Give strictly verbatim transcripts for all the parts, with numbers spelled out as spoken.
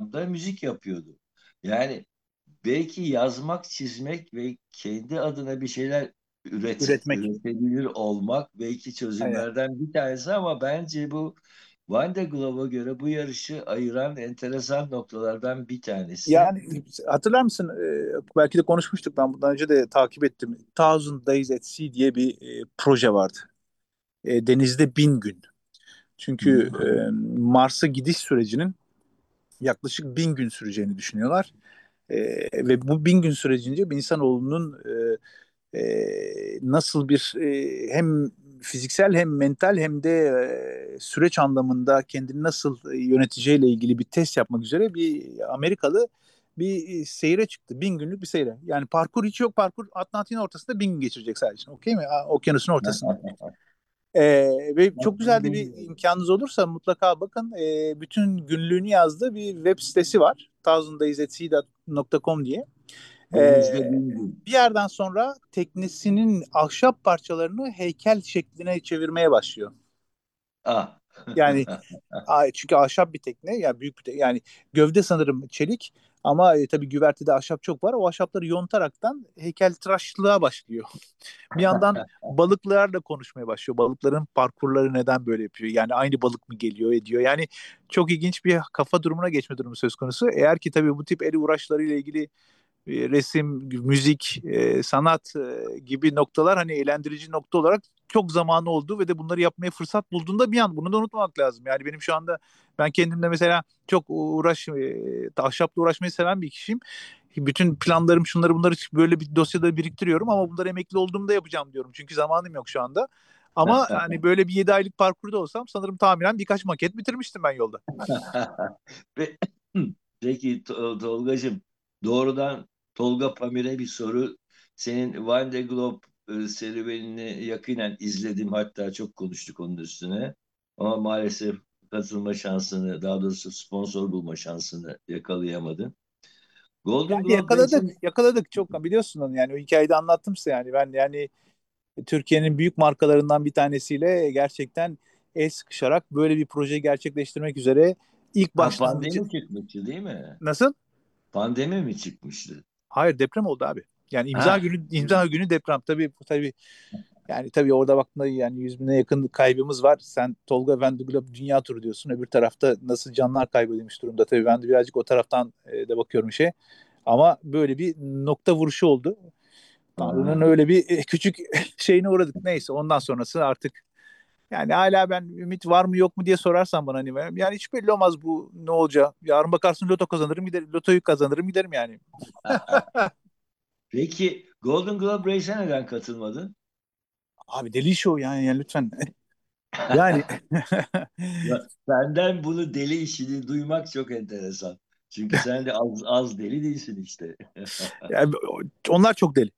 ortamda müzik yapıyordu. Yani belki yazmak, çizmek ve kendi adına bir şeyler üret, Üretmek. üretebilir olmak belki Aynen. çözümlerden bir tanesi ama bence bu Van de Glove'a göre bu yarışı ayıran enteresan noktalardan bir tanesi. Yani hatırlar mısın? Ee, belki de konuşmuştuk. Ben bundan önce de takip ettim. Thousand Days at Sea diye bir e, proje vardı. E, denizde bin gün. Hı Çünkü hı. e, Mars'a gidiş sürecinin yaklaşık bin gün süreceğini düşünüyorlar. E, ve bu bin gün sürecince bir insanoğlunun e, e, nasıl bir e, hem fiziksel hem mental hem de e, süreç anlamında kendini nasıl yöneteceğiyle ilgili bir test yapmak üzere bir Amerikalı bir seyre çıktı. Bin günlük bir seyre. Yani parkur hiç yok. Parkur Atlantik'in ortasında bin gün geçirecek sadece. Okey mi? Okyanusun ortasında. Ee, ve çok güzel de bir imkanınız olursa mutlaka bakın. Ee, bütün günlüğünü yazdığı bir web sitesi var. thousand days at sea dot com diye. Ee, Denizde bin gün. bir yerden sonra teknesinin ahşap parçalarını heykel şekline çevirmeye başlıyor. Ah. Yani a- çünkü ahşap bir tekne, yani büyük bir tekne, yani gövde sanırım çelik ama e, tabii güvertede ahşap çok var. O ahşapları yontaraktan heykeltıraşlığa başlıyor. Bir yandan balıklarla konuşmaya başlıyor. Balıkların parkurları neden böyle yapıyor? Yani aynı balık mı geliyor ediyor? Yani çok ilginç bir kafa durumuna geçme durumu söz konusu. Eğer ki tabii bu tip el uğraşlarıyla ilgili e, resim, müzik, e, sanat e, gibi noktalar hani eğlendirici nokta olarak çok zamanı oldu ve de bunları yapmaya fırsat bulduğunda bir an bunu da unutmamak lazım. Yani benim şu anda ben kendimde mesela çok uğraş, e, ahşapla uğraşmayı seven bir kişiyim. Bütün planlarım şunları bunları böyle bir dosyada biriktiriyorum ama bunları emekli olduğumda yapacağım diyorum. Çünkü zamanım yok şu anda. Ama hani böyle bir yedi aylık parkurda olsam sanırım tahminen birkaç maket bitirmiştim ben yolda. Pe- Peki To- Tolgacığım, doğrudan Tolga Pamir'e bir soru. Senin Van de Globe e, serüvenini yakinen izledim. Hatta çok konuştuk onun üstüne. Ama maalesef katılma şansını, daha doğrusu sponsor bulma şansını yakalayamadın. Golden Yani Globe yakaladık, Race'in yakaladık çok biliyorsun onu, yani o hikayede anlattım size. Yani ben yani Türkiye'nin büyük markalarından bir tanesiyle gerçekten el sıkışarak böyle bir proje gerçekleştirmek üzere ilk ha, başlangıcı pandemi çıkmıştı değil mi? nasıl? Pandemi mi çıkmıştı? Hayır, deprem oldu abi. Yani imza Ha. günü imza günü deprem. Tabii tabii yani tabii orada baktığında yani yüz bine yakın kaybımız var. Sen Tolga Van de Globe dünya turu diyorsun. Öbür tarafta nasıl canlar kaybedilmiş durumda. Tabii ben de birazcık o taraftan e, de bakıyorum şey. Ama böyle bir nokta vuruşu oldu. Tanrı'nın Aha. öyle bir e, küçük şeyine uğradık. Neyse ondan sonrası artık yani hala ben ümit var mı yok mu diye sorarsan bana hani ben- yani hiç belli olmaz bu ne olacak. Yarın bakarsın loto kazanırım giderim. Lotoyu kazanırım giderim yani. Peki Golden Globe Race'e neden katılmadın? Abi deli iş o yani, yani lütfen. Yani Ya, senden bunu deli işini duymak çok enteresan. Çünkü sen de az, az deli değilsin işte. yani onlar çok deli.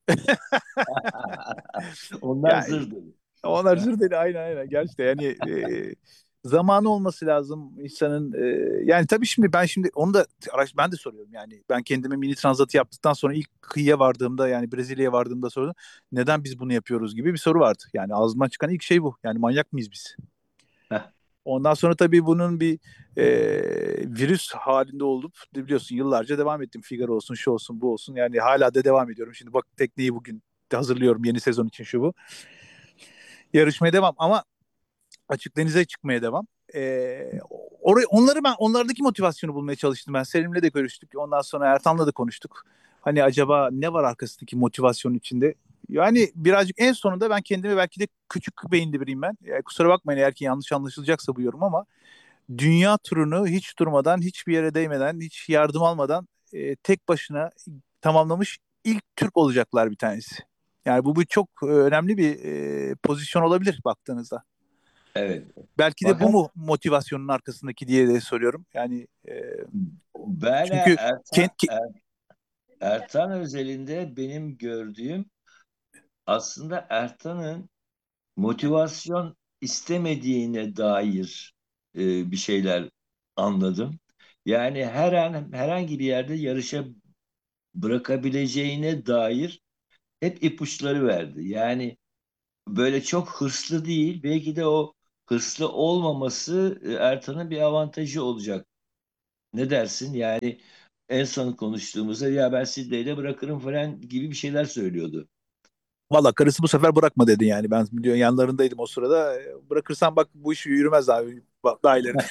Onlar Yani zır deli. onlar zır deli, aynen aynen. Gerçekten yani e, zamanı olması lazım insanın. E, yani tabii şimdi ben şimdi onu da araş ben de soruyorum yani. Ben kendime mini transatı yaptıktan sonra ilk kıyıya vardığımda, yani Brezilya'ya vardığımda sordum. Neden biz bunu yapıyoruz gibi bir soru vardı. Yani ağzımdan çıkan ilk şey bu. Yani manyak mıyız biz? Ondan sonra tabii bunun bir e, virüs halinde olup biliyorsun yıllarca devam ettim. Figaro olsun, şu olsun, bu olsun. Yani hala da devam ediyorum. Şimdi bak tekneyi bugün hazırlıyorum yeni sezon için, şu bu. Yarışmaya devam ama açık denize çıkmaya devam. Ee, orayı, onları ben onlardaki motivasyonu bulmaya çalıştım ben. Selim'le de görüştük. Ondan sonra Ertan'la da konuştuk. Hani acaba ne var arkasındaki motivasyon içinde? Yani birazcık en sonunda ben kendimi belki de küçük beyinli biriyim ben. Yani kusura bakmayın eğer ki yanlış anlaşılacaksa bu yorum ama dünya turunu hiç durmadan, hiçbir yere değmeden, hiç yardım almadan e, tek başına tamamlamış ilk Türk olacaklar bir tanesi. Yani bu, bu çok e, önemli bir e, pozisyon olabilir baktığınızda. Evet. Belki de bu Fakat mu motivasyonun arkasındaki diye de soruyorum. Yani e, ben çünkü Ertan, kent ki, Er- Ertan özelinde benim gördüğüm aslında Ertan'ın motivasyon istemediğine dair e, bir şeyler anladım. Yani her an herhangi bir yerde yarışa bırakabileceğine dair hep ipuçları verdi. Yani böyle çok hırslı değil. Belki de o hırslı olmaması e, Ertan'ın bir avantajı olacak Ne dersin? Yani en son konuştuğumuzda ya ben Sidney'de bırakırım falan gibi bir şeyler söylüyordu. Valla karısı bu sefer bırakma dedi yani. Ben biliyor yanlarındaydım o sırada. E, Bırakırsan bak bu iş yürümez abi. Bak, daha ileride.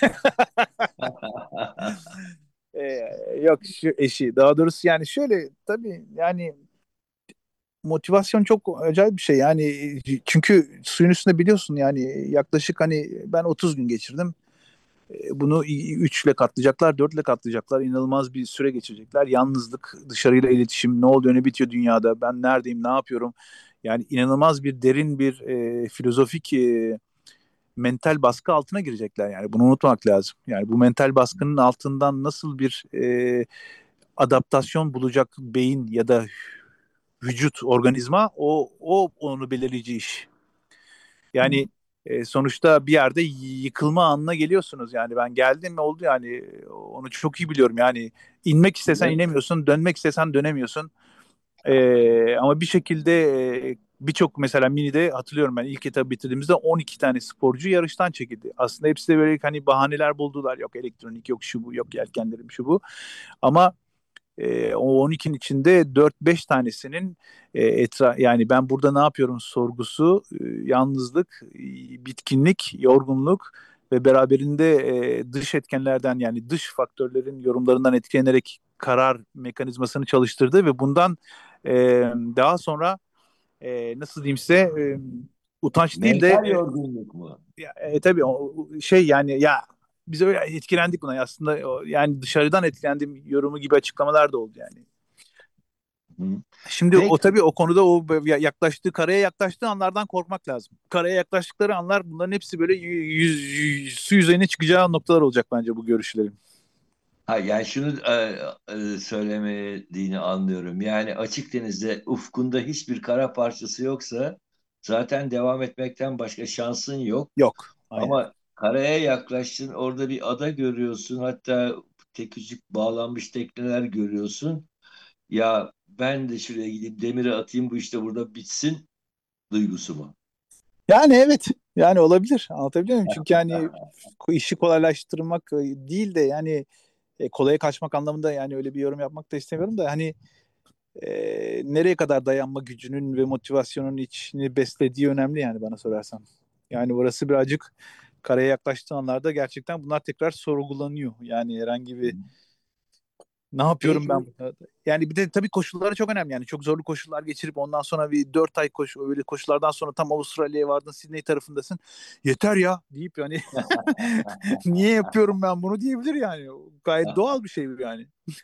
E, Yok şu eşi. Daha doğrusu yani şöyle tabii yani motivasyon çok acayip bir şey. Yani çünkü suyun üstünde biliyorsun yani yaklaşık hani ben otuz gün geçirdim. E, Bunu üç ile katlayacaklar, dört ile katlayacaklar. İnanılmaz bir süre geçirecekler. Yalnızlık, dışarıyla iletişim, ne oluyor, ne bitiyor dünyada, ben neredeyim, ne yapıyorum? Yani inanılmaz bir derin bir e, filozofik e, mental baskı altına girecekler yani. Bunu unutmak lazım. Yani bu mental baskının altından nasıl bir e, adaptasyon bulacak beyin ya da vücut, organizma o o onu belirleyici iş. Yani e, sonuçta bir yerde yıkılma anına geliyorsunuz. Yani ben geldim mi oldu yani onu çok iyi biliyorum. Yani inmek istesen Evet. inemiyorsun, dönmek istesen dönemiyorsun. E, ama bir şekilde e, birçok mesela mini'de hatırlıyorum ben ilk etabı bitirdiğimizde on iki tane sporcu yarıştan çekildi. Aslında hepsi de böyle hani bahaneler buldular. Yok elektronik, yok şu bu, yok yelkenlerim şu bu. Ama e, o on ikinin içinde dört beş tanesinin e, etra yani ben burada ne yapıyorum sorgusu, e, yalnızlık, e, bitkinlik, yorgunluk ve beraberinde e, dış etkenlerden yani dış faktörlerin yorumlarından etkilenerek karar mekanizmasını çalıştırdı ve bundan e, daha sonra e, nasıl diyeyim size e, utanç değil de Mental e, yorgunluk mu? ya, e, tabii o şey yani ya biz öyle etkilendik buna aslında o, yani dışarıdan etkilendiğim yorumu gibi açıklamalar da oldu yani. Hı. Şimdi o Peki, tabii o konuda o yaklaştığı karaya yaklaştığı anlardan korkmak lazım. Karaya yaklaştıkları anlar bunların hepsi böyle yüz, yüz- su yüzeyine çıkacağı noktalar olacak bence bu görüşlerin. ha, yani şunu e, e, söylemediğini anlıyorum. Yani açık denizde ufkunda hiçbir kara parçası yoksa zaten devam etmekten başka şansın yok. Yok. Aynen. Ama karaya yaklaştın, orada bir ada görüyorsun. Hatta tek küçük bağlanmış tekneler görüyorsun. Ya ben de şuraya gidip demiri atayım, bu işte burada bitsin duygusu mu? Yani evet. Yani olabilir. Anlatabiliyor muyum? Çünkü yani işi kolaylaştırmak e, değil de yani e, kolaya kaçmak anlamında yani öyle bir yorum yapmak da istemiyorum da hani e, nereye kadar dayanma gücünün ve motivasyonun içini beslediği önemli yani bana sorarsan. Yani burası birazcık karaya yaklaştığı anlarda gerçekten bunlar tekrar sorgulanıyor. Yani herhangi bir ne yapıyorum ben Peki. burada? Yani bir de tabii koşulları çok önemli. Yani çok zorlu koşullar geçirip ondan sonra bir dört ay koş öyle koşullardan sonra tam Avustralya'ya vardın, Sydney tarafındasın. Yeter ya deyip yani niye yapıyorum ben bunu diyebilir yani. Gayet doğal bir şey bu yani.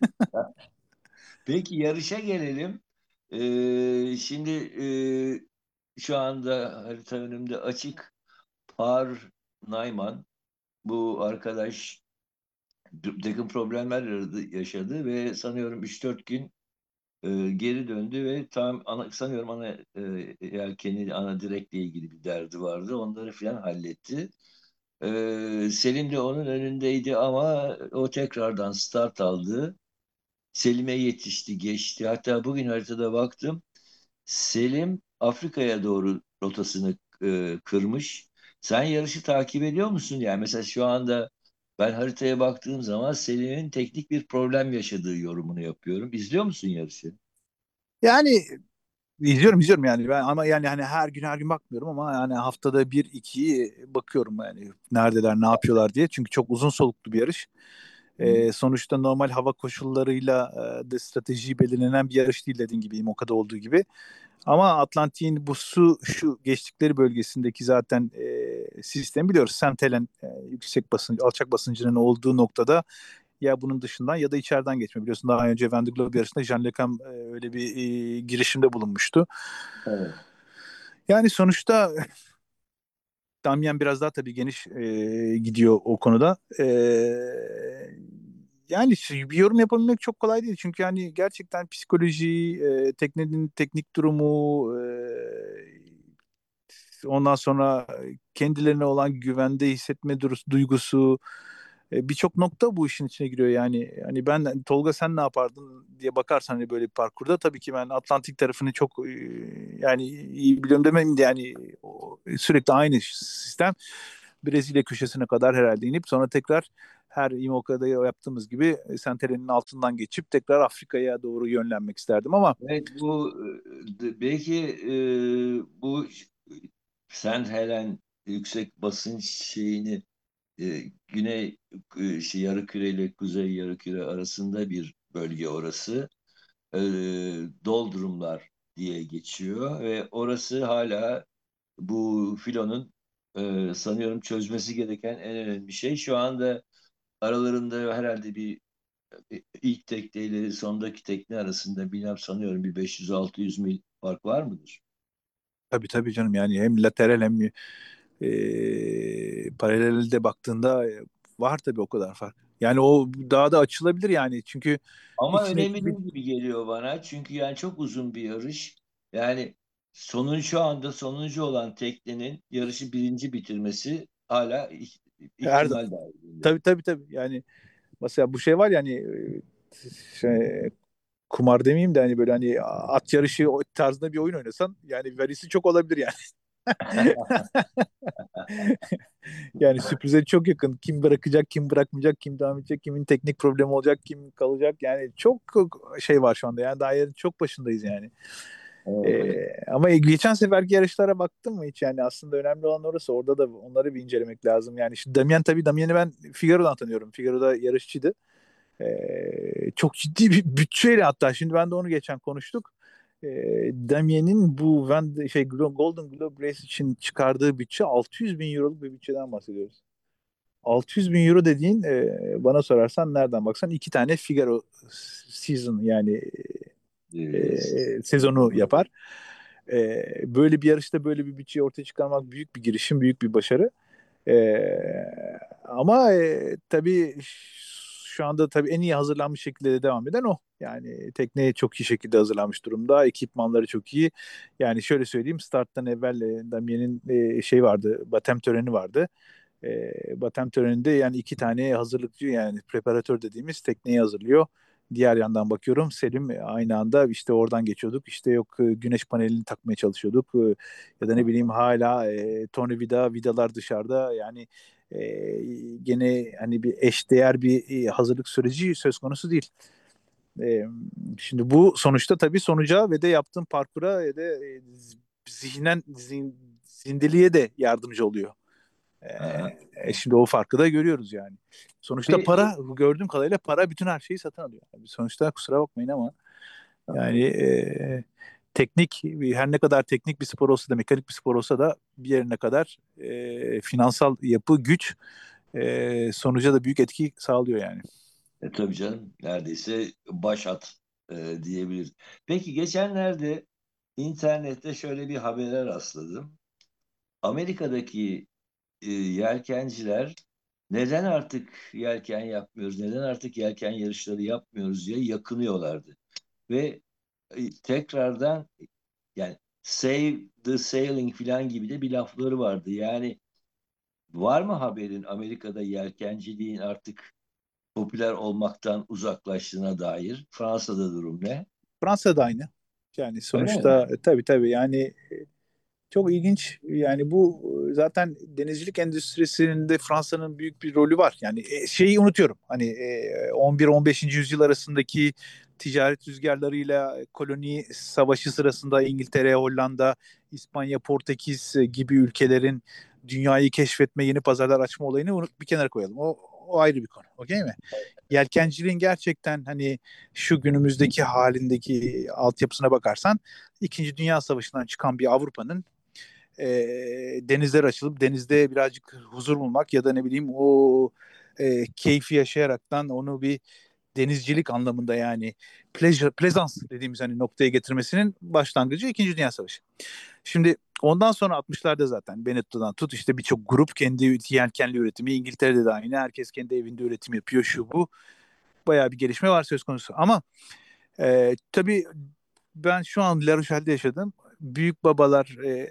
Peki yarışa gelelim. Ee, şimdi e, şu anda harita önümde açık. Par Nayman, bu arkadaş bir takım problemler aradı- yaşadı ve sanıyorum üç dört gün e, geri döndü ve tam ana, sanıyorum ana e, yelkeni, ana direkle ilgili bir derdi vardı. Onları falan halletti. E, Selim de onun önündeydi ama o tekrardan start aldı. Selim'e yetişti, geçti. Hatta bugün haritada baktım. Selim Afrika'ya doğru rotasını e, kırmış. Sen yarışı takip ediyor musun? Yani mesela şu anda ben haritaya baktığım zaman Selim'in teknik bir problem yaşadığı yorumunu yapıyorum. İzliyor musun yarışı? Yani izliyorum izliyorum yani ben ama yani hani her gün her gün bakmıyorum ama yani haftada bir ikiyi bakıyorum yani neredeler ne yapıyorlar diye çünkü çok uzun soluklu bir yarış. Hı. Ee, sonuçta normal hava koşullarıyla e, de strateji belirlenen bir yarış değil dediğin gibi İmoka'da olduğu gibi. Ama Atlantik'in bu su şu geçtikleri bölgesindeki zaten e, sistemi biliyoruz. Sentelen e, yüksek basınç, alçak basıncının olduğu noktada ya bunun dışından ya da içeriden geçme. Biliyorsun daha önce Vendée Globe yarışında Jean Lecam e, öyle bir e, girişimde bulunmuştu. Evet. Yani sonuçta Damien biraz daha tabii geniş e, gidiyor o konuda. E, yani şey, bir yorum yapabilmek çok kolay değil. Çünkü yani gerçekten psikoloji, e, teknenin teknik durumu, e, ondan sonra kendilerine olan güvende hissetme dur- duygusu, e, birçok nokta bu işin içine giriyor yani. Hani ben Tolga sen ne yapardın diye bakarsan hani böyle bir parkurda tabii ki ben Atlantik tarafını çok e, yani iyi biliyorum demeyeyim de yani o, sürekli aynı sistem Brezilya köşesine kadar herhalde inip sonra tekrar her IMOKA'da yaptığımız gibi e, Sentere'nin altından geçip tekrar Afrika'ya doğru yönlenmek isterdim ama Evet, bu e, belki e, bu Saint Helen yüksek basınç şeyini e, güney e, şey, yarımküre ile kuzey yarımküre arasında bir bölge orası. E, Doldurumlar diye geçiyor ve orası hala bu filonun e, sanıyorum çözmesi gereken en önemli şey. Şu anda aralarında herhalde bir e, ilk tekne ile sondaki tekne arasında bilmem sanıyorum bir beş yüz altı yüz mil fark var mıdır? tabii tabii canım, yani hem lateral hem e, paralelde baktığında e, var tabii o kadar fark. Yani o daha da açılabilir yani, çünkü Ama önemli içindeki bir değil gibi geliyor bana. Çünkü yani çok uzun bir yarış. Yani sonun şu anda sonuncu olan teknenin yarışı birinci bitirmesi hala ih- her ihtimal dahilinde. tabii tabii tabii yani, mesela bu şey var yani, e, şey, kumar demeyeyim de hani böyle hani at yarışı o tarzında bir oyun oynasan yani verisi çok olabilir yani. Yani sürprize çok yakın. Kim bırakacak, kim bırakmayacak, kim devam edecek, kimin teknik problemi olacak, kim kalacak. Yani çok şey var şu anda. Yani daha yarın çok başındayız yani. Evet, evet. Ee, ama geçen seferki yarışlara baktım mı hiç, yani aslında önemli olan orası. Orada da onları bir incelemek lazım. Yani işte Damien, tabii Damien'i ben Figaro'dan tanıyorum. Figaro'da yarışçıydı. Ee, çok ciddi bir bütçeyle, hatta şimdi ben de onu geçen konuştuk. Ee, Damien'in bu Van, şey Golden Globe Race için çıkardığı bütçe altı yüz bin euroluk bir bütçeden bahsediyoruz. altı yüz bin euro dediğin, e, bana sorarsan nereden baksan iki tane Figaro season yani Ee, e, sezonu yapar. E, böyle bir yarışta böyle bir bütçeyi ortaya çıkarmak büyük bir girişim, büyük bir başarı. Ee, ama e, tabii şu anda tabii en iyi hazırlanmış şekilde de devam eden o. Yani tekneye çok iyi şekilde hazırlanmış durumda. Ekipmanları çok iyi. Yani şöyle söyleyeyim, starttan evvel e, Damien'in e, şey vardı, batem töreni vardı. E, batem töreninde yani iki tane hazırlıkçı, yani preparatör dediğimiz tekneyi hazırlıyor. Diğer yandan bakıyorum Selim, e, aynı anda işte oradan geçiyorduk. İşte yok, e, güneş panelini takmaya çalışıyorduk. E, ya da ne bileyim hala e, tornavida, vidalar dışarıda. Yani e, gene hani bir eşdeğer bir e, hazırlık süreci söz konusu değil. E, şimdi bu sonuçta tabii sonuca ve de yaptığım parkura ve de e, zihnen zin, zindeliğe de yardımcı oluyor. aha. E, şimdi o farkı da görüyoruz yani. Sonuçta Pe- para, gördüğüm kadarıyla para bütün her şeyi satın alıyor. Yani sonuçta kusura bakmayın ama yani e, teknik, her ne kadar teknik bir spor olsa da, mekanik bir spor olsa da bir yerine kadar e, finansal yapı, güç e, sonuca da büyük etki sağlıyor yani. E, tabii canım, neredeyse başat e, diyebiliriz. Peki geçenlerde internette şöyle bir habere rastladım. Amerika'daki e, yelkenciler neden artık yelken yapmıyoruz, neden artık yelken yarışları yapmıyoruz diye yakınıyorlardı. Ve e, tekrardan yani save the sailing falan gibi de bir lafları vardı. Yani var mı haberin Amerika'da yelkenciliğin artık popüler olmaktan uzaklaştığına dair? Fransa'da durum ne? Fransa'da aynı. Yani Öyle mi? sonuçta e, tabii tabii yani çok ilginç. Yani bu e, zaten denizcilik endüstrisinde Fransa'nın büyük bir rolü var. Yani e, şeyi unutuyorum. Hani e, on bir on beşinci yüzyıl arasındaki ticaret rüzgarlarıyla koloni savaşı sırasında İngiltere, Hollanda, İspanya, Portekiz e, gibi ülkelerin dünyayı keşfetme, yeni pazarlar açma olayını unut, bir kenara koyalım. O, o ayrı bir konu. Okey mi? Yelkenciliğin gerçekten hani şu günümüzdeki halindeki altyapısına bakarsan, İkinci Dünya Savaşı'ndan çıkan bir Avrupa'nın e, denizler açılıp denizde birazcık huzur bulmak ya da ne bileyim o e, keyfi yaşayaraktan onu bir denizcilik anlamında, yani pleasure, pleasance dediğimiz hani noktaya getirmesinin başlangıcı İkinci Dünya Savaşı. Şimdi ondan sonra altmışlarda zaten Benetton'dan tut işte birçok grup kendi yelkenli üretimi, İngiltere'de de aynı, herkes kendi evinde üretim yapıyor, şu bu bayağı bir gelişme var söz konusu. Ama e, tabii ben şu an La Rochelle'de yaşadım. Büyük babalar e,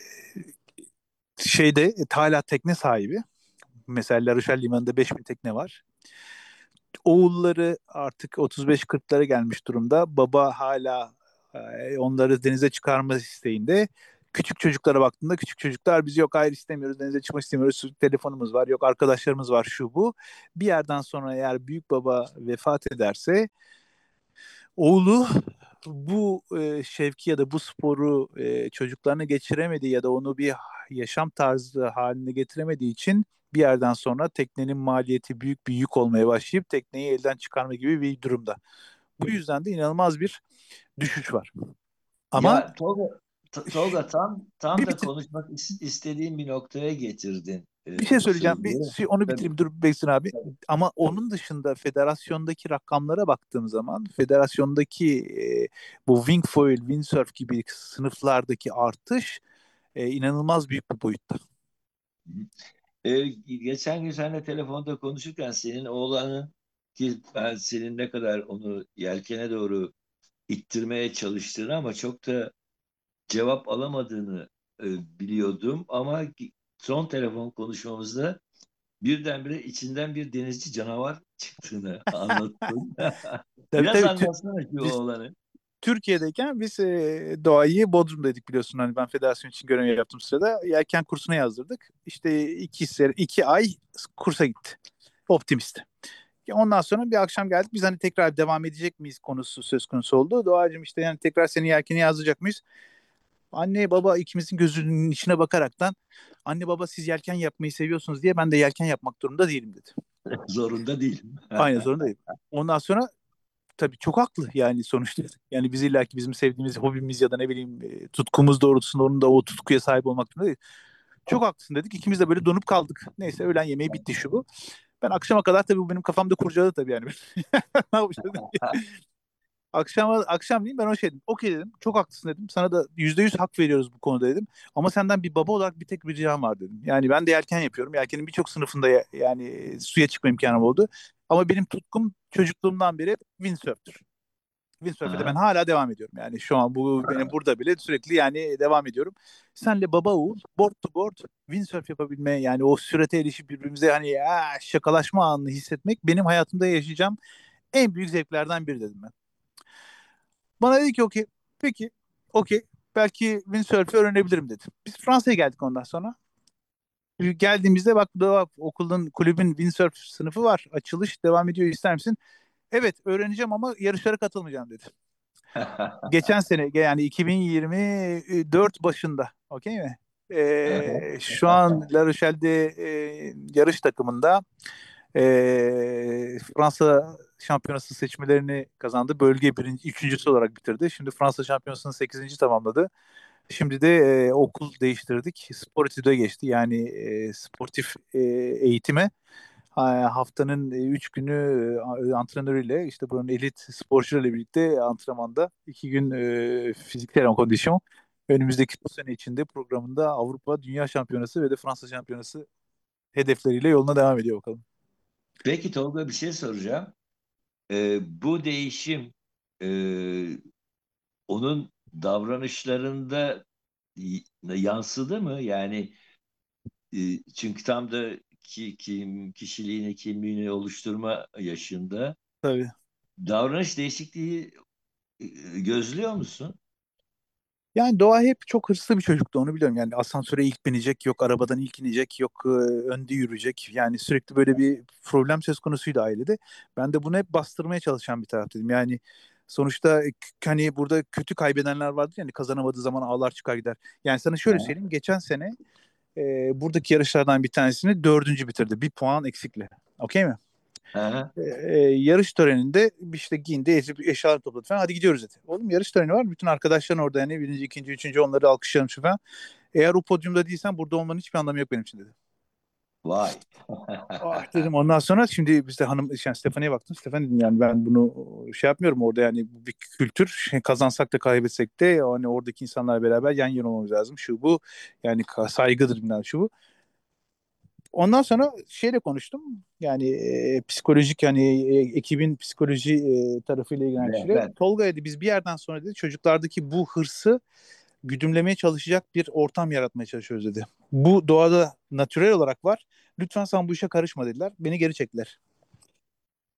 şeyde e, hala tekne sahibi. Mesela La Rochelle limanında beş bin tekne var. Oğulları artık otuz beş kırklara gelmiş durumda. Baba hala e, onları denize çıkarma isteğinde. Küçük çocuklara baktığında küçük çocuklar biz yok hayır istemiyoruz, denize çıkmak istemiyoruz, telefonumuz var, yok arkadaşlarımız var, şu bu. Bir yerden sonra eğer büyük baba vefat ederse oğlu bu e, şevki ya da bu sporu e, çocuklarına geçiremediği ya da onu bir yaşam tarzı haline getiremediği için bir yerden sonra teknenin maliyeti büyük bir yük olmaya başlayıp tekneyi elden çıkarma gibi bir durumda. Bu yüzden de inanılmaz bir düşüş var. Ama Ya Tolga, T- Tolga tam tam bir da bitir konuşmak is- istediğim bir noktaya getirdin bir şey e, söyleyeceğim. Bir sözleri. şey- onu Tabii, bitireyim dur Beksin abi. tabii, Ama tabii. onun dışında federasyondaki rakamlara baktığım zaman federasyondaki e, bu wing foil, windsurf gibi sınıflardaki artış e, inanılmaz büyük bir boyutta. E, geçen gün seninle telefonda konuşurken senin oğlanın, ki ben senin ne kadar onu yelkene doğru ittirmeye çalıştığını ama çok da cevap alamadığını e, biliyordum. Ama son telefon konuşmamızda birdenbire içinden bir denizci canavar çıktığını anlattın. Tabii Biraz tabii. Tü- anlatsana şu biz oğlanı. Türkiye'deyken biz e, doğayı Bodrum'daydık biliyorsun. Hani ben federasyon için görev yaptığım sırada yelken kursuna yazdırdık. İşte iki, sene, iki ay kursa gitti. Optimist. Ondan sonra bir akşam geldik. Biz hani tekrar devam edecek miyiz konusu söz konusu oldu. Doğacığım işte yani tekrar seni yelkeni yazacak mıyız? Anne baba ikimizin gözünün içine bakaraktan anne baba siz yelken yapmayı seviyorsunuz diye ben de yelken yapmak durumunda değilim dedi. Zorunda değilim. Aynen zorundayım. Ondan sonra tabii çok haklı yani sonuçta. Yani biz illaki bizim sevdiğimiz hobimiz ya da ne bileyim e, tutkumuz doğrultusunda onun da o tutkuya sahip olmak durumunda değil. Çok haklısın dedik. İkimiz de böyle donup kaldık. Neyse öğlen yemeği bitti şu bu. Ben akşama kadar tabii bu benim kafamda kurcaladı tabii yani. Ne yapacağız? Akşam, akşam diyeyim ben o şey dedim. Okey dedim. Çok haklısın dedim. Sana da yüzde yüz hak veriyoruz bu konuda dedim. Ama senden bir baba olarak bir tek bir ricam var dedim. Yani ben de yelken yapıyorum. Yelkenin birçok sınıfında ya- yani suya çıkma imkanım oldu. Ama benim tutkum çocukluğumdan beri windsurf'tür. Windsurf'e de ben Aha. hala devam ediyorum. Yani şu an bu benim burada bile sürekli yani devam ediyorum. Senle baba oğul board to board windsurf yapabilme yani o sürete erişip birbirimize hani "Aa," şakalaşma anını hissetmek benim hayatımda yaşayacağım en büyük zevklerden biri dedim ben. Bana dedi ki okey. Peki. Okey. Belki windsurf'ü öğrenebilirim dedi. Biz Fransa'ya geldik ondan sonra. Geldiğimizde bak burada bak, okulun kulübün windsurf sınıfı var. Açılış devam ediyor ister misin? Evet öğreneceğim ama yarışlara katılmayacağım dedi. Geçen sene yani iki bin yirmi dört başında. Okey mi? Ee, şu an La Rochelle'de e, yarış takımında e, Fransa şampiyonası seçmelerini kazandı. Bölge birinci, üçüncüsü olarak bitirdi. Şimdi Fransa şampiyonasını sekizinci tamamladı. Şimdi de e, okul değiştirdik. Spor etüde geçti. Yani e, sportif e, eğitime. Ha- Haftanın e, üç günü e, antrenörüyle işte buranın elit sporcularıyla birlikte antrenmanda iki gün e, fiziksel kondisyon. Önümüzdeki bu sene içinde programında Avrupa Dünya Şampiyonası ve de Fransa Şampiyonası hedefleriyle yoluna devam ediyor bakalım. Peki Tolga, bir şey soracağım. E, bu değişim e, onun davranışlarında y- yansıdı mı? Yani e, çünkü tam da ki, kim, kişiliğini, kimliğini oluşturma yaşında Tabii. davranış değişikliği e, gözlüyor musun? Yani Doğa hep çok hırslı bir çocuktu onu biliyorum. Yani asansöre ilk binecek, yok arabadan ilk inecek, yok e, önde yürüyecek. Yani sürekli böyle bir problem söz konusuydu ailede. Ben de bunu hep bastırmaya çalışan bir taraftaydım. Yani sonuçta e, k- hani burada kötü kaybedenler vardır yani kazanamadığı zaman ağlar çıkar gider. Yani sana şöyle Ha? söyleyeyim. Geçen sene e, buradaki yarışlardan bir tanesini dördüncü bitirdi. Bir puan eksikle. Okey mi? Ha? e, e, yarış töreninde işte giyindi, ezip eşyalar topladı falan. Hadi gidiyoruz dedi. Oğlum yarış töreni var. Bütün arkadaşların orada yani birinci, ikinci, üçüncü onları alkışlayalım şu falan. Eğer o podyumda değilsen burada olmanın hiçbir anlamı yok benim için dedi. Vay. Ah dedim ondan sonra şimdi biz de hanım yani Stefani'ye baktım. Stefani dedim yani ben bunu şey yapmıyorum orada yani bu bir kültür. Şey, kazansak da kaybetsek de hani oradaki insanlarla beraber yan yana olmamız lazım. Şu bu yani ka- saygıdır bilmem şu bu. Ondan sonra şeyle konuştum. Yani e, psikolojik yani e, ekibin psikoloji e, tarafıyla ilgilenen kişiyle. Rehber. Tolga dedi biz bir yerden sonra dedi çocuklardaki bu hırsı güdümlemeye çalışacak bir ortam yaratmaya çalışıyoruz dedi. Bu doğada natürel olarak var. Lütfen sen bu işe karışma dediler. Beni geri çektiler.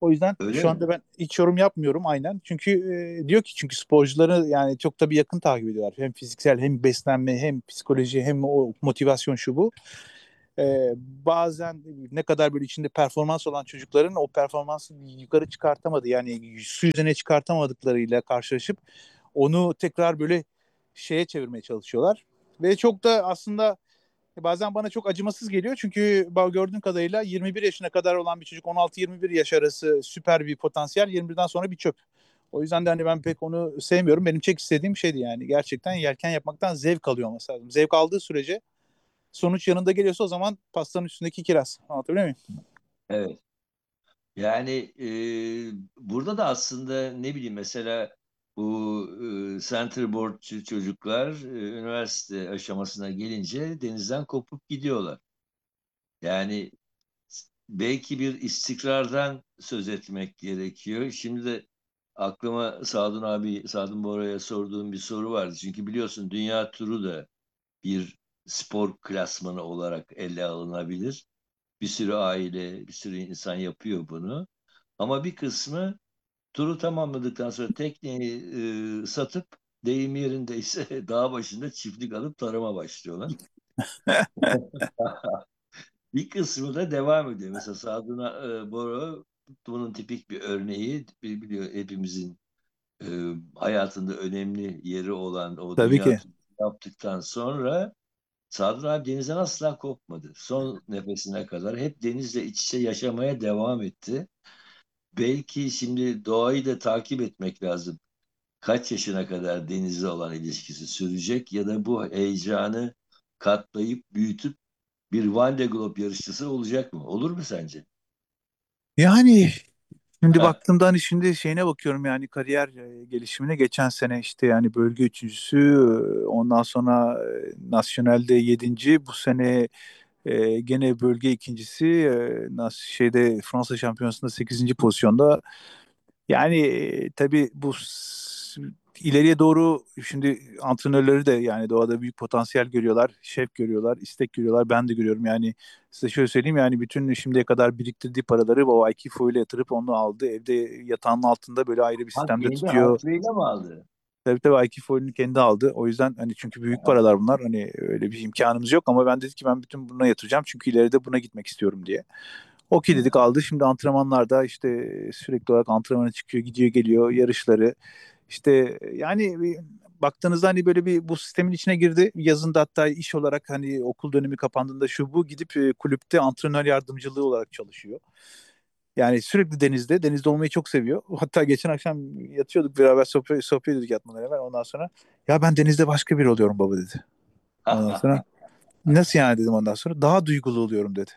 O yüzden Öyle şu mi? anda ben hiç yorum yapmıyorum aynen. Çünkü e, diyor ki çünkü sporcuları yani çok da bir yakın takip ediyorlar. Hem fiziksel hem beslenme hem psikoloji hem o motivasyon şu bu. E, bazen ne kadar böyle içinde performans olan çocukların o performansı yukarı çıkartamadı. Yani su yüzüne çıkartamadıklarıyla karşılaşıp onu tekrar böyle şeye çevirmeye çalışıyorlar. Ve çok da aslında bazen bana çok acımasız geliyor. Çünkü gördüğüm kadarıyla yirmi bir yaşına kadar olan bir çocuk on altı yirmi bir yaş arası süper bir potansiyel yirmi birden sonra bir çöp. O yüzden de hani ben pek onu sevmiyorum. Benim çek istediğim şeydi yani. Gerçekten yelken yapmaktan zevk alıyor olması lazım. Zevk aldığı sürece sonuç yanında geliyorsa o zaman pastanın üstündeki kiraz. Anlatabiliyor muyum? Evet. Yani e, burada da aslında ne bileyim mesela bu e, centerboard ç- çocuklar e, üniversite aşamasına gelince denizden kopup gidiyorlar. Yani belki bir istikrardan söz etmek gerekiyor. Şimdi de aklıma Sadun abi, Sadun Bora'ya sorduğum bir soru vardı. Çünkü biliyorsun dünya turu da bir spor klasmanı olarak ele alınabilir. Bir sürü aile, bir sürü insan yapıyor bunu. Ama bir kısmı turu tamamladıktan sonra tekneyi e, satıp deyim yerindeyse dağ başında çiftlik alıp tarıma başlıyorlar. Bir kısmı da devam ediyor. Mesela Saduna e, Bora bunun tipik bir örneği. Bi- Biliyor hepimizin e, hayatında önemli yeri olan o Tabii dünya ki. turu yaptıktan sonra Sadun abi denizden asla kopmadı. Son nefesine kadar hep denizle iç içe yaşamaya devam etti. Belki şimdi doğayı da takip etmek lazım. Kaç yaşına kadar denizle olan ilişkisi sürecek ya da bu heyecanı katlayıp büyütüp bir Van de Globe yarışçısı olacak mı? Olur mu sence? Yani şimdi Ha, baktığımda hani şimdi şeyine bakıyorum yani kariyer e, gelişimine geçen sene işte yani bölge üçüncüsü e, ondan sonra e, nasyonelde yedinci bu sene e, gene bölge ikincisi e, nas şeyde Fransa Şampiyonası'nda sekizinci pozisyonda yani e, tabii bu s- ileriye doğru şimdi antrenörleri de yani doğada büyük potansiyel görüyorlar, şef görüyorlar, istek görüyorlar. Ben de görüyorum yani size şöyle söyleyeyim yani bütün şimdiye kadar biriktirdiği paraları o Aikifo ile yatırıp onu aldı. Evde yatağının altında böyle ayrı bir ha sistemde kendi tutuyor. harçlığıyla mı aldı? Tabii tabii Aikifo kendi aldı. O yüzden hani çünkü büyük paralar bunlar. Hani öyle bir imkanımız yok ama ben dedim ki ben bütün buna yatıracağım. Çünkü ileride buna gitmek istiyorum diye. Okey dedik Hı. aldı. Şimdi antrenmanlarda işte sürekli olarak antrenmana çıkıyor, gidiyor, geliyor, yarışları. İşte yani bir, baktığınızda hani böyle bir bu sistemin içine girdi. Yazında hatta iş olarak hani okul dönemi kapandığında şu bu gidip e, kulüpte antrenör yardımcılığı olarak çalışıyor. Yani sürekli denizde, denizde olmayı çok seviyor. Hatta geçen akşam yatıyorduk beraber sohbet, sohbet ediyorduk yatmadan evvel. Ondan sonra ya ben denizde başka biri oluyorum baba dedi. Ondan sonra nasıl yani dedim ondan sonra daha duygulu oluyorum dedi.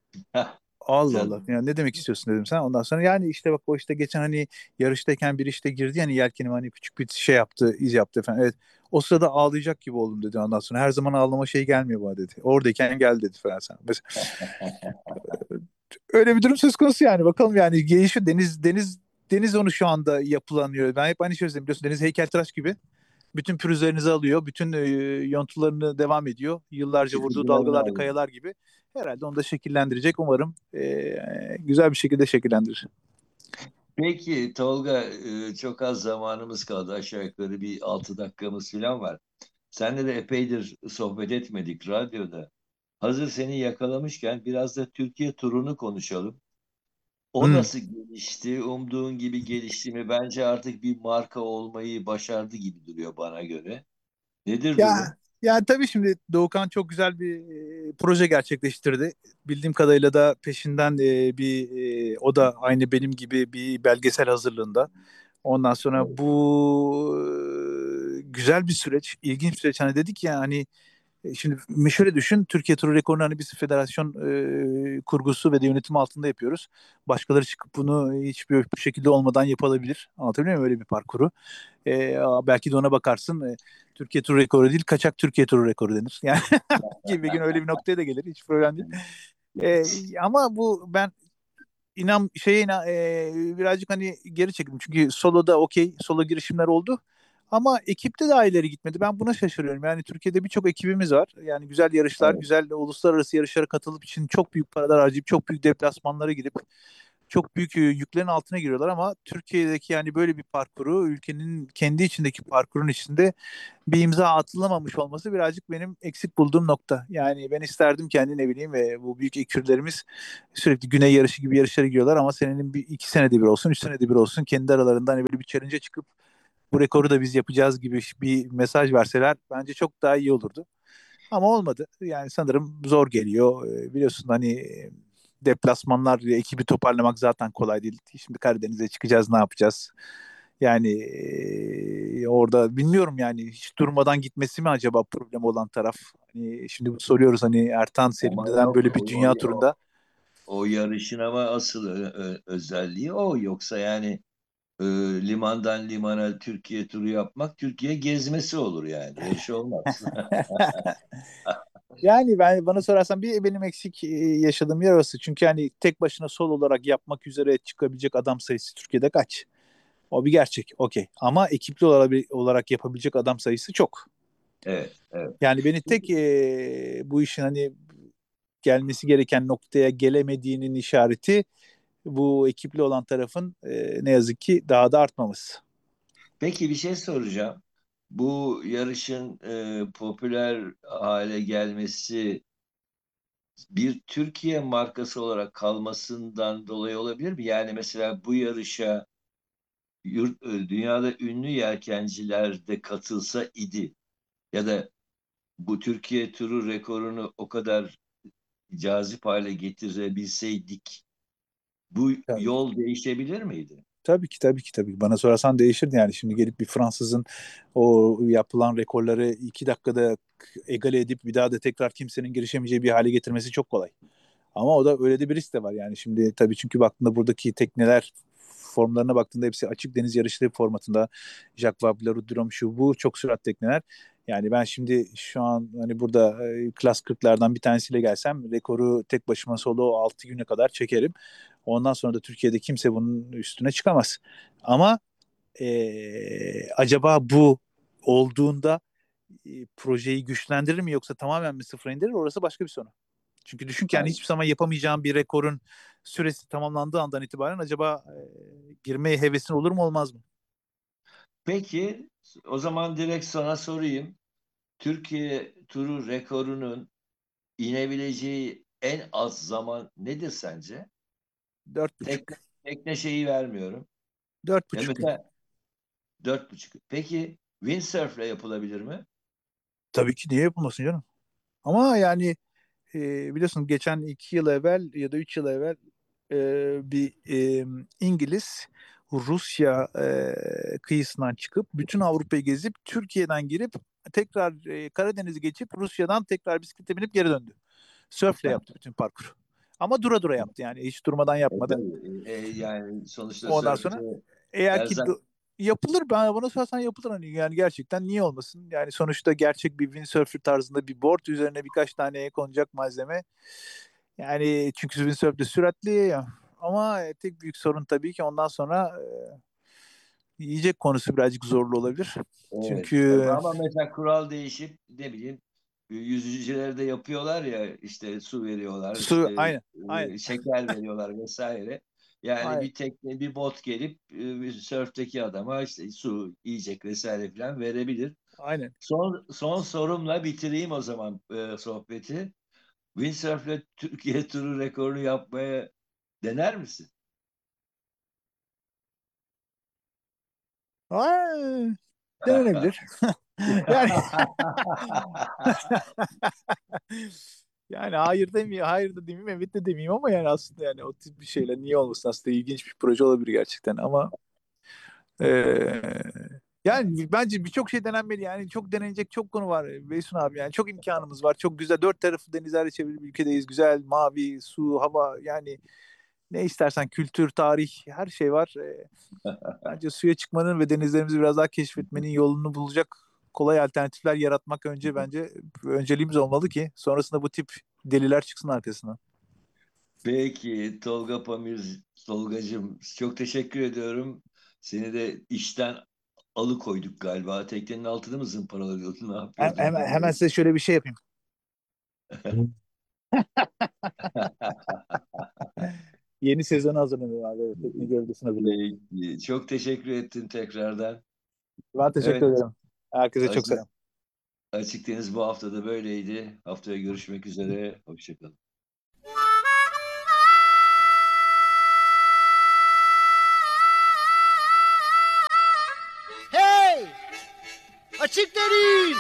Allah Allah. Canım. Yani ne demek istiyorsun dedim sen. Ondan sonra yani işte bak o işte geçen hani yarıştayken bir işte girdi yani yelkenim hani küçük bir şey yaptı, iz yaptı falan. Evet. O sırada ağlayacak gibi oldum dedi ondan sonra. Her zaman ağlama şey gelmiyor bana dedi. Oradayken gel dedi falan sen. Mesela öyle bir durum söz konusu yani. Bakalım yani gelişi deniz deniz deniz onu şu anda yapılanıyor. Ben hep aynı şey söylüyorum biliyorsun deniz heykeltıraş gibi. Bütün pürüzlerinizi alıyor. Bütün e, yontularını devam ediyor. Yıllarca vurduğu Çıkıntılarını dalgalarla aldı. kayalar gibi. Herhalde onu da şekillendirecek. Umarım e, güzel bir şekilde şekillendirir. Peki Tolga, e, çok az zamanımız kaldı. Aşağı yukarı bir altı dakikamız falan var. Seninle de epeydir sohbet etmedik radyoda. Hazır seni yakalamışken biraz da Türkiye turunu konuşalım. O Hmm. nasıl gelişti? Umduğun gibi gelişti mi? Bence artık bir marka olmayı başardı gibi duruyor bana göre. Nedir Ya durum? ya tabii şimdi Doğukan çok güzel bir e, proje gerçekleştirdi. Bildiğim kadarıyla da peşinden e, bir e, o da aynı benim gibi bir belgesel hazırlığında. Ondan sonra Evet. bu e, güzel bir süreç, ilginç bir süreç. Hani dedik ya hani E, Şimdi şöyle düşün, Türkiye Turu Rekoru'nu hani biz federasyon e, kurgusu ve de yönetimi altında yapıyoruz. Başkaları çıkıp bunu hiçbir bir şekilde olmadan yapabilir. Anlatabiliyor muyum? Öyle bir parkuru. E, belki de ona bakarsın. e, Türkiye Turu Rekoru değil, kaçak Türkiye Turu Rekoru denir. Yani gibi bir gün öyle bir noktaya da gelir. Hiç problem değil. E, ama bu ben inan şeye inan, e, birazcık hani geri çekildim. Çünkü soloda okey, solo girişimler oldu. Ama ekipte daha ileri gitmedi. Ben buna şaşırıyorum. Yani Türkiye'de birçok ekibimiz var. Yani güzel yarışlar, Evet. güzel uluslararası yarışlara katılıp için çok büyük paralar harcayıp çok büyük deplasmanlara gidip çok büyük e, yüklerin altına giriyorlar ama Türkiye'deki yani böyle bir parkuru ülkenin kendi içindeki parkurun içinde bir imza atılamamış olması birazcık benim eksik bulduğum nokta. Yani ben isterdim kendi ne bileyim ve bu büyük ekürlerimiz sürekli güney yarışı gibi yarışlara giriyorlar ama senenin bir iki senede bir olsun, üç senede bir olsun kendi aralarında hani böyle bir challenge'a çıkıp bu rekoru da biz yapacağız gibi bir mesaj verseler bence çok daha iyi olurdu. Ama olmadı. Yani sanırım zor geliyor. Ee, Biliyorsun hani e, deplasmanlar ekibi toparlamak zaten kolay değil. Şimdi Karadeniz'e çıkacağız ne yapacağız? Yani e, orada bilmiyorum yani hiç durmadan gitmesi mi acaba problem olan taraf? Hani şimdi soruyoruz hani Ertan Selim Ama neden yok böyle o, bir o, dünya o, turunda? o yarışın ama asıl ö- ö- özelliği o. Yoksa yani e, limandan limana Türkiye turu yapmak Türkiye gezmesi olur yani. Yarışı olmaz. Yani ben bana sorarsan bir benim eksik e, yaşadığım yer orası. Çünkü hani tek başına sol olarak yapmak üzere çıkabilecek adam sayısı Türkiye'de kaç? O bir gerçek. Okey. Ama ekipli olarak, olarak yapabilecek adam sayısı çok. Evet, evet. Yani beni tek e, bu işin hani gelmesi gereken noktaya gelemediğinin işareti bu ekipli olan tarafın e, ne yazık ki daha da artmaması. Peki bir şey soracağım. Bu yarışın e, popüler hale gelmesi bir Türkiye markası olarak kalmasından dolayı olabilir mi? Yani mesela bu yarışa yurt, e, dünyada ünlü yelkenciler de katılsa idi ya da bu Türkiye turu rekorunu o kadar cazip hale getirebilseydik bu Tabii. yol değişebilir miydi? Tabii ki tabii ki tabii ki. Bana sorarsan değişirdi yani. Şimdi gelip bir Fransızın o yapılan rekorları iki dakikada egale edip bir daha da tekrar kimsenin girişemeyeceği bir hale getirmesi çok kolay. Ama o da öyle de bir risk de var yani. Şimdi tabii çünkü baktığında buradaki tekneler formlarına baktığında hepsi açık deniz yarışları formatında. Jacques Vabre, Rudrom şu bu çok sürat tekneler. Yani ben şimdi şu an hani burada e, klas kırklardan bir tanesiyle gelsem rekoru tek başıma solo altı güne kadar çekerim. Ondan sonra da Türkiye'de kimse bunun üstüne çıkamaz. Ama e, acaba bu olduğunda e, projeyi güçlendirir mi yoksa tamamen mi sıfıra indirir? Orası başka bir soru. Çünkü düşün ki yani Yani hiçbir zaman yapamayacağım bir rekorun süresi tamamlandığı andan itibaren acaba e, girmeye hevesin olur mu olmaz mı? peki o zaman direkt sana sorayım. Türkiye turu rekorunun inebileceği en az zaman nedir sence? Dört Tekne, buçuk. tekne şeyi vermiyorum. Dört Ya buçuk gün. mesela dört buçuk. Peki windsurf'le yapılabilir mi? Tabii ki niye yapılmasın canım? Ama yani e, biliyorsun geçen iki yıl evvel ya da üç yıl evvel e, bir e, İngiliz Rusya e, kıyısından çıkıp bütün Avrupa'yı gezip Türkiye'den girip tekrar e, Karadeniz'i geçip Rusya'dan tekrar bisiklete binip geri döndü. Sörfle yaptı bütün parkur. Ama dura dura yaptı yani hiç durmadan E, yapmadı. tabii. E, yani sonuçta Ondan sörfte sonra eğer ki erzak do- yapılır ben bana sorarsan yapılır hani yani gerçekten niye olmasın? Yani sonuçta gerçek bir windsurfer tarzında bir board üzerine birkaç tane konacak malzeme. Yani çünkü windsurf de süratli ya. Ama e, tek büyük sorun tabii ki ondan sonra e, yiyecek konusu birazcık zorlu olabilir. evet. Çünkü Ama mesela kural değişip ne bileyim yüzücüler de yapıyorlar ya işte su veriyorlar su işte aynen aynen e, şeker veriyorlar vesaire. Yani aynen bir tekne bir bot gelip e, bir sörfteki adama işte su yiyecek vesaire falan verebilir. aynen. Son son sorumla bitireyim o zaman e, sohbeti. Windsurf'le Türkiye turu rekorunu yapmaya dener misin? Ay, denenebilir. Yani yani hayır demeyeyim, hayır da demeyeyim, evet de demeyeyim ama yani aslında yani o tip bir şeyle niye olmasın aslında ilginç bir proje olabilir gerçekten ama eee, yani bence birçok şey denenmeli yani çok denenecek çok konu var Beysun abi yani çok imkanımız var çok güzel dört tarafı denizlerle çevrili bir ülkedeyiz güzel mavi su hava yani ne istersen kültür tarih her şey var. Eee, Bence suya çıkmanın ve denizlerimizi biraz daha keşfetmenin yolunu bulacak kolay alternatifler yaratmak önce bence önceliğimiz olmalı ki sonrasında bu tip deliler çıksın arkasına. Peki Tolga Pamir, Tolgacığım çok teşekkür ediyorum. Seni de işten alıkoyduk galiba. Teknenin altını mı zımparalıyordun? Ne Hem- yapıyordun Hemen, hemen bilmiyorum. size şöyle bir şey yapayım. Yeni sezonu hazırlanıyorlar. Evet, teknik gövdesini hazırlıyorlar. Peki, çok teşekkür ettim tekrardan. Ben teşekkür Evet, ederim. Herkese çok Açık, selam. Açık Deniz bu hafta da böyleydi. Haftaya görüşmek üzere. Hoşçakalın. Hey! Açık deniz!